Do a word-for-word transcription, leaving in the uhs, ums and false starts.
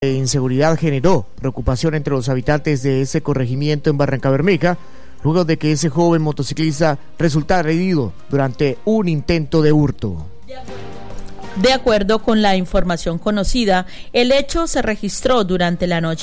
de inseguridad generó preocupación entre los habitantes de ese corregimiento en Barrancabermeja, luego de que ese joven motociclista resultara herido durante un intento de hurto. De acuerdo con la información conocida, el hecho se registró durante la noche